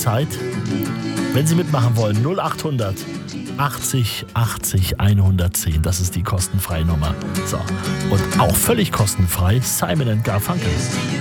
Zeit. Wenn Sie mitmachen wollen, 0800 80 80 110. Das ist die kostenfreie Nummer. So. Und auch völlig kostenfrei Simon & Garfunkel.